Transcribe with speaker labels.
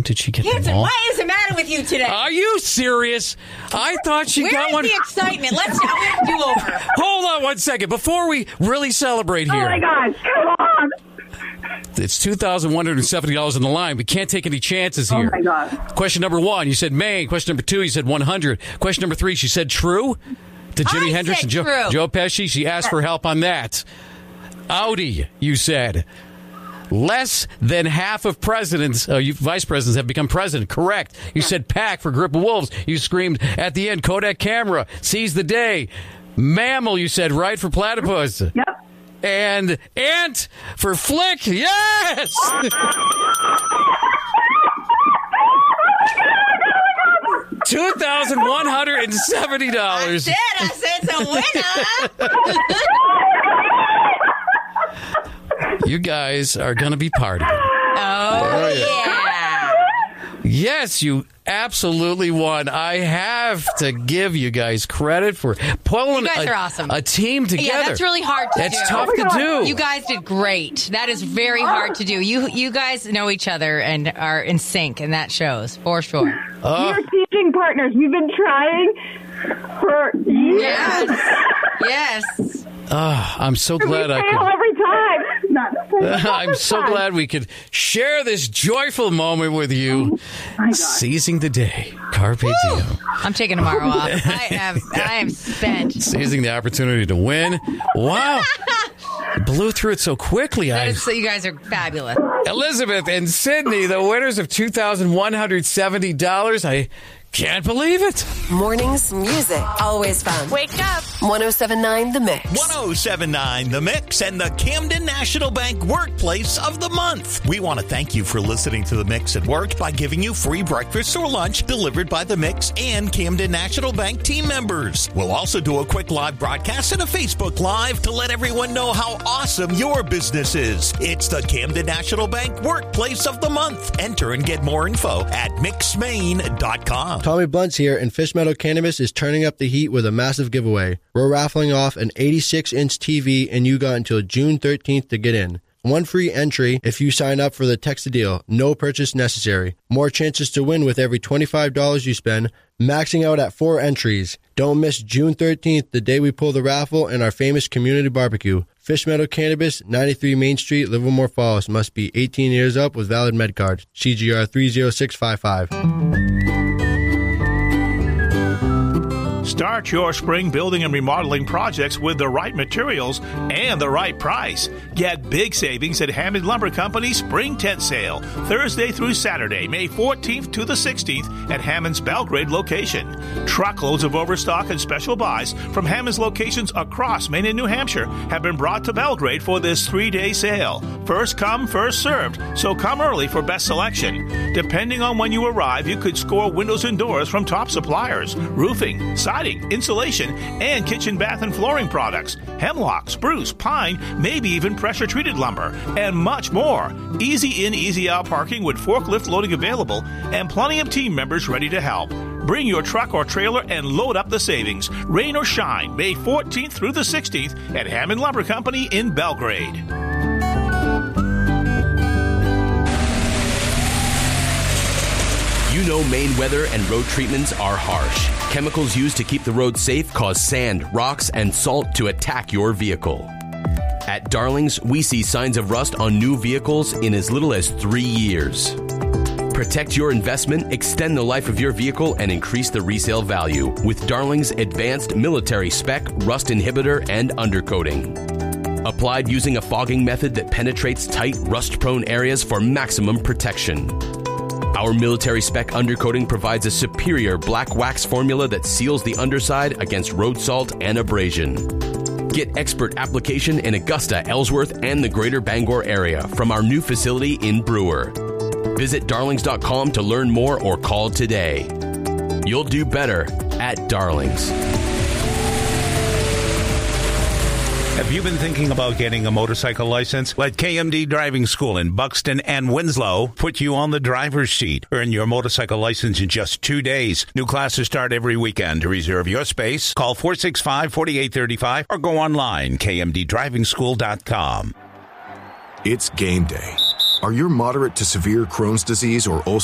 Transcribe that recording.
Speaker 1: did she get
Speaker 2: Hanson,
Speaker 1: them all?
Speaker 2: what is the matter with you today?
Speaker 1: Are you serious? I thought she got one.
Speaker 2: Where's the excitement? Let's do over.
Speaker 1: Hold on 1 second. Before we really celebrate here.
Speaker 3: Oh, my gosh. Come on.
Speaker 1: It's $2,170 on the line. We can't take any chances here.
Speaker 3: Oh, my God.
Speaker 1: Question number 1, you said Maine. Question number 2, you said 100. Question number 3, she said true to Jimi Hendrix and Joe Pesci. She asked for help on that. Audi, you said. Less than half of presidents, vice presidents have become president. Correct. You said pack for Grip of Wolves. You screamed at the end, Kodak camera, seize the day. Mammal, you said, right, for platypus.
Speaker 3: Yep.
Speaker 1: And ant for flick. Yes! $2,170.
Speaker 2: I said it's a winner.
Speaker 1: You guys are going to be partying.
Speaker 2: Oh, yeah.
Speaker 1: Yes, you absolutely won. I have to give you guys credit for pulling
Speaker 2: You guys are awesome.
Speaker 1: a team together.
Speaker 2: Yeah, that's really hard to do.
Speaker 1: That's tough to do.
Speaker 2: You guys did great. That is very hard to do. You guys know each other and are in sync, and that shows, for sure.
Speaker 3: We're teaching partners. We've been trying for years.
Speaker 2: Yes.
Speaker 1: I'm so glad I
Speaker 3: fail
Speaker 1: could.
Speaker 3: every time.
Speaker 1: I'm so glad we could share this joyful moment with you. Seizing the day. Carpe diem.
Speaker 2: I'm taking tomorrow off. I am spent.
Speaker 1: Seizing the opportunity to win. Wow. You blew through it so quickly.
Speaker 2: So you guys are fabulous.
Speaker 1: Elizabeth and Sydney, the winners of $2,170. I can't believe it.
Speaker 4: Mornings, music, always fun.
Speaker 5: Wake up.
Speaker 4: 107.9 The Mix.
Speaker 6: 107.9 The Mix and the Camden National Bank Workplace of the Month. We want to thank you for listening to The Mix at work by giving you free breakfast or lunch delivered by The Mix and Camden National Bank team members. We'll also do a quick live broadcast and a Facebook Live to let everyone know how awesome your business is. It's the Camden National Bank Workplace of the Month. Enter and get more info at mixmaine.com.
Speaker 7: Tommy Blunt's here, and Fish Meadow Cannabis is turning up the heat with a massive giveaway. We're raffling off an 86-inch TV, and you got until June 13th to get in. One free entry if you sign up for the Text-a-Deal. No purchase necessary. More chances to win with every $25 you spend, maxing out at 4 entries. Don't miss June 13th, the day we pull the raffle, and our famous community barbecue. Fish Meadow Cannabis, 93 Main Street, Livermore Falls. Must be 18 years up with valid med card. CGR 30655.
Speaker 8: Start your spring building and remodeling projects with the right materials and the right price. Get big savings at Hammond Lumber Company Spring Tent Sale, Thursday through Saturday, May 14th to the 16th at Hammond's Belgrade location. Truckloads of overstock and special buys from Hammond's locations across Maine and New Hampshire have been brought to Belgrade for this 3-day sale. First come, first served, so come early for best selection. Depending on when you arrive, you could score windows and doors from top suppliers, roofing, siding, insulation, and kitchen, bath, and flooring products, hemlock, spruce, pine, maybe even pressure-treated lumber, and much more. Easy in, easy out parking with forklift loading available and plenty of team members ready to help. Bring your truck or trailer and load up the savings. Rain or shine, May 14th through the 16th at Hammond Lumber Company in Belgrade.
Speaker 9: You know Maine weather and road treatments are harsh. Chemicals used to keep the road safe cause sand, rocks, and salt to attack your vehicle. At Darlings, we see signs of rust on new vehicles in as little as 3 years. Protect your investment, extend the life of your vehicle, and increase the resale value with Darlings Advanced Military Spec Rust Inhibitor and Undercoating. Applied using a fogging method that penetrates tight, rust-prone areas for maximum protection. Our military spec undercoating provides a superior black wax formula that seals the underside against road salt and abrasion. Get expert application in Augusta, Ellsworth, and the greater Bangor area from our new facility in Brewer. Visit darlings.com to learn more or call today. You'll do better at Darlings.
Speaker 8: Have you been thinking about getting a motorcycle license? Let KMD Driving School in Buxton and Winslow put you on the driver's seat. Earn your motorcycle license in just 2 days. New classes start every weekend. To reserve your space, call 465-4835 or go online, kmddrivingschool.com.
Speaker 10: It's game day. Are you moderate to severe Crohn's disease or ulcerative